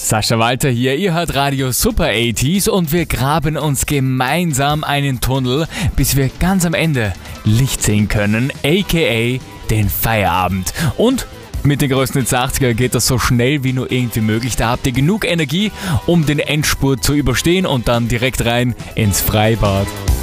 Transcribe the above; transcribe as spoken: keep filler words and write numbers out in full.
Sascha Walter hier, ihr hört Radio Super achtziger und wir graben uns gemeinsam einen Tunnel, bis wir ganz am Ende Licht sehen können, aka den Feierabend. Und mit den größten achtziger geht das so schnell wie nur irgendwie möglich. Da habt ihr genug Energie, um den Endspurt zu überstehen und dann direkt rein ins Freibad.